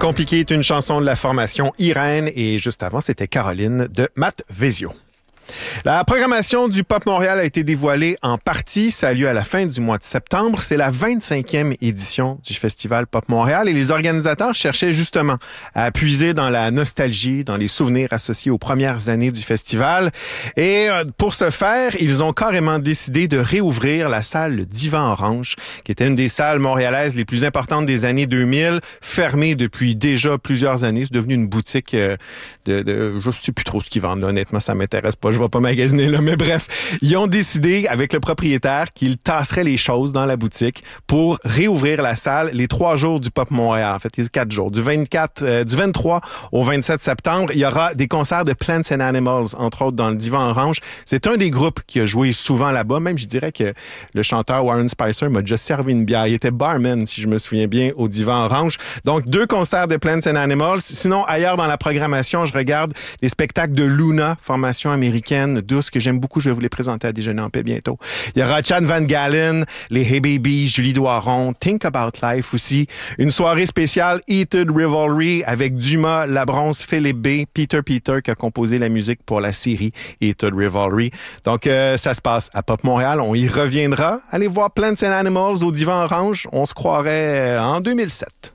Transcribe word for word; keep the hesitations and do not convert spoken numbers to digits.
Compliqué est une chanson de la formation Irène et juste avant, c'était Caroline de Matt Vezio. La programmation du Pop Montréal a été dévoilée en partie. Ça a lieu à la fin du mois de septembre. C'est la vingt-cinquième édition du Festival Pop Montréal et les organisateurs cherchaient justement à puiser dans la nostalgie, dans les souvenirs associés aux premières années du festival. Et pour ce faire, ils ont carrément décidé de réouvrir la salle Le Divan Orange, qui était une des salles montréalaises les plus importantes des années deux mille, fermée depuis déjà plusieurs années. C'est devenu une boutique de... de je sais plus trop ce qu'ils vendent, là. Honnêtement, ça m'intéresse pas. Je vais pas magasiner là, mais bref, ils ont décidé avec le propriétaire qu'ils tasseraient les choses dans la boutique pour réouvrir la salle les trois jours du Pop Montréal. En fait, les quatre jours. Du vingt-quatre, euh, du vingt-trois au vingt-sept septembre, il y aura des concerts de Plants and Animals, entre autres dans le Divan Orange. C'est un des groupes qui a joué souvent là-bas. Même, je dirais que le chanteur Warren Spicer m'a déjà servi une bière. Il était barman, si je me souviens bien, au Divan Orange. Donc, deux concerts de Plants and Animals. Sinon, ailleurs dans la programmation, je regarde des spectacles de Luna, formation américaine douce que j'aime beaucoup. Je vais vous les présenter à Déjeuner en paix bientôt. Il y aura Chad Van Galen, les Hey Babies, Julie Doiron, Think About Life aussi. Une soirée spéciale Heated Rivalry avec Dumas, Labronce, Philippe B, Peter Peter qui a composé la musique pour la série Heated Rivalry. Donc, euh, ça se passe à Pop Montréal. On y reviendra. Allez voir Plants and Animals au Divan Orange. On se croirait en deux mille sept.